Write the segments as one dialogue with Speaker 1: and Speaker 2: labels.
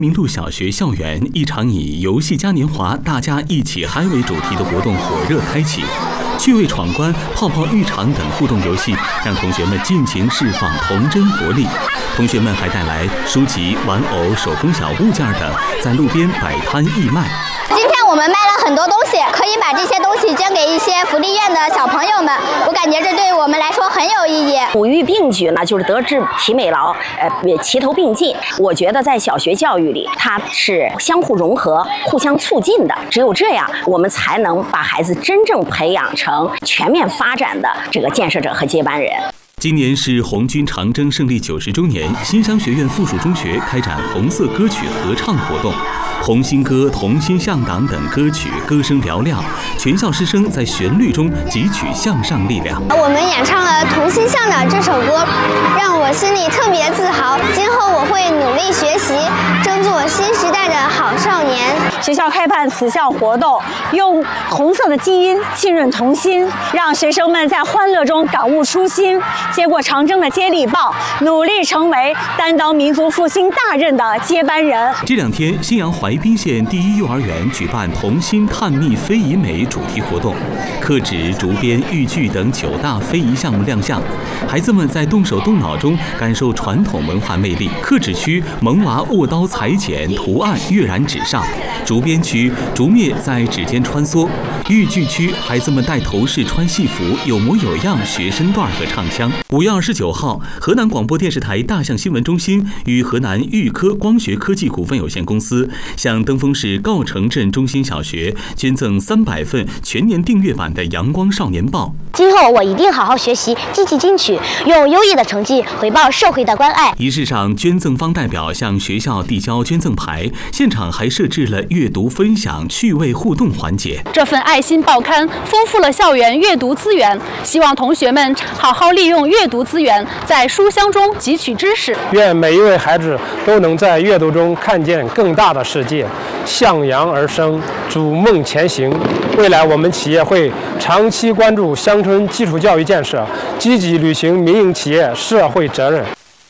Speaker 1: 明路小学校园一场以游戏嘉年华，大家一起嗨为主题的活动火热开启。趣味闯关、泡泡浴场等互动游戏，让同学们尽情释放童真活力。同学们还带来书籍、玩偶、手工小物件等，在路边摆摊义卖。
Speaker 2: 今天我们卖了很多东西，可以把这些东西捐给一些福利院的小朋友们。我感觉这对我们来说很有意义。
Speaker 3: 五育并举呢，就是德智体美劳，齐头并进。我觉得在小学教育里，它是相互融合、互相促进的。只有这样，我们才能把孩子真正培养成全面发展的这个建设者和接班人。
Speaker 1: 今年是红军长征胜利90周年，新乡学院附属中学开展红色歌曲合唱活动。红心歌、同心向党等歌曲歌声嘹亮，全校师生在旋律中汲取向上力量。
Speaker 2: 我们演唱了《同心向党》这首歌，让我心里特别自豪。今后我会努力学习，争做新时代的好少年。
Speaker 4: 学校开办此项活动，用红色的基因浸润童心，让学生们在欢乐中感悟初心，接过长征的接力棒，努力成为担当民族复兴大任的接班人。
Speaker 1: 这两天，新阳怀滨县第一幼儿园举办童心探秘非遗美主题活动，刻纸、竹编、豫剧等9大非遗项目亮相。孩子们在动手动脑中感受传统文化魅力。刻纸区，萌娃握刀裁剪，图案跃然纸上；竹编区，竹篾在指间穿梭；豫剧区，孩子们戴头饰、穿戏服，有模有样学身段和唱腔。5月29号，河南广播电视台大象新闻中心与河南豫科光学科技股份有限公司向登封市诰城镇中心小学捐赠300份全年订阅版的《阳光少年报》。
Speaker 5: 今后我一定好好学习，积极进取，用优异的成绩回报社会的关爱。
Speaker 1: 仪式上，捐赠方代表向学校递交捐赠牌，现场还设置了阅读分享、趣味互动环节。
Speaker 6: 这份爱心报刊丰富了校园阅读资源，希望同学们好好利用阅读资源，在书香中汲取知识。
Speaker 7: 愿每一位孩子都能在阅读中看见更大的世界，向阳而生，逐梦前行。未来我们企业会长期关注乡村基础教育建设，积极履行民营企业社会责任。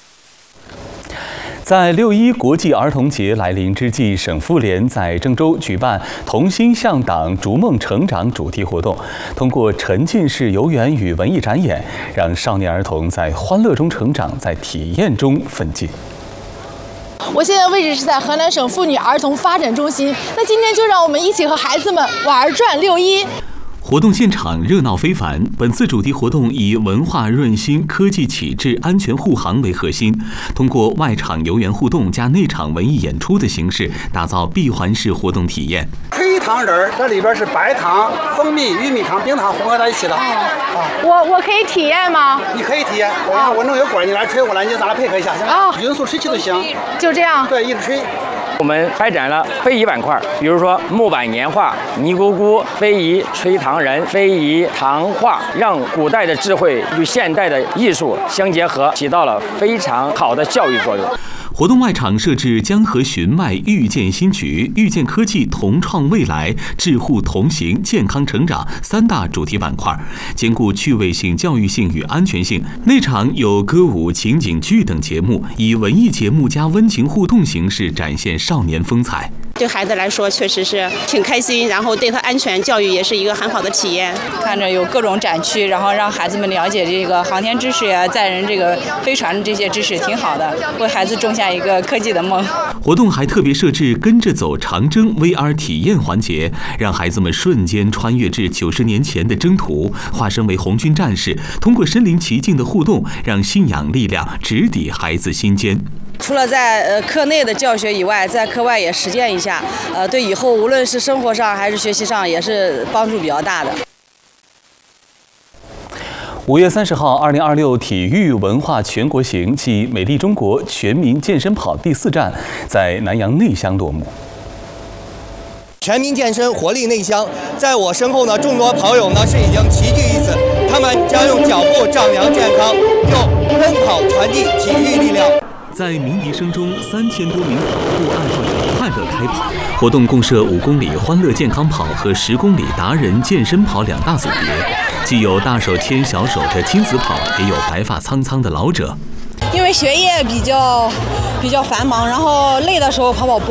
Speaker 1: 在6·1国际儿童节来临之际，省妇联在郑州举办“同心向党，逐梦成长”主题活动，通过沉浸式游园与文艺展演，让少年儿童在欢乐中成长，在体验中奋进。
Speaker 8: 我现在位置是在河南省妇女儿童发展中心，那今天就让我们一起和孩子们玩转6·1。
Speaker 1: 活动现场热闹非凡。本次主题活动以文化润心、科技启智、安全护航为核心，通过外场游园互动加内场文艺演出的形式，打造闭环式活动体验。
Speaker 9: 黑糖仁儿，这里边是白糖、蜂蜜、玉米糖、冰糖混合在一起的。
Speaker 8: 我可以体验吗？
Speaker 9: 你可以体验。我弄个管，你来吹，我来，你咱俩配合一下，行吗？匀速吹气就行。
Speaker 8: 就这样。
Speaker 9: 对，一直吹。
Speaker 10: 我们开展了非遗板块，比如说木板年画、泥咕咕、非遗吹糖人、非遗糖画，让古代的智慧与现代的艺术相结合，起到了非常好的教育作用。
Speaker 1: 活动外场设置江河寻脉遇见新局、遇见科技同创未来、智护同行、健康成长3大主题板块，兼顾趣味性、教育性与安全性。内场有歌舞、情景剧等节目，以文艺节目加温情互动形式展现少年风采。
Speaker 11: 对孩子来说确实是挺开心，然后对他安全教育也是一个很好的体验。
Speaker 12: 看着有各种展区，然后让孩子们了解这个航天知识呀、载人这个飞船这些知识，挺好的，为孩子种下一个科技的梦。
Speaker 1: 活动还特别设置跟着走长征 VR 体验环节，让孩子们瞬间穿越至90年前的征途，化身为红军战士，通过身临其境的互动，让信仰力量直抵孩子心间。
Speaker 12: 除了在课内的教学以外，在课外也实践一下，对以后无论是生活上还是学习上也是帮助比较大的。
Speaker 1: 5月30号，2026体育文化全国行暨美丽中国全民健身跑第4站在南阳内乡落幕。
Speaker 13: 全民健身，活力内乡。在我身后呢，众多跑友呢是已经齐聚一此，他们将用脚步丈量健康，用奔跑传递体育力量。
Speaker 1: 在鸣笛声中，3000多名跑步爱好者快乐开跑。活动共设5公里欢乐健康跑和10公里达人健身跑2大组别，既有大手牵小手的亲子跑，也有白发苍苍的老者。
Speaker 14: 因为学业比较繁忙，然后累的时候跑跑步。